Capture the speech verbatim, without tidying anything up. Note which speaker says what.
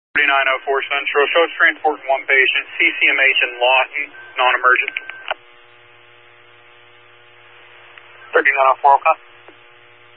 Speaker 1: thirty-nine oh four Central, shows transporting one patient, C C M H in Lawton, non-emergent. thirty-nine oh four, okay.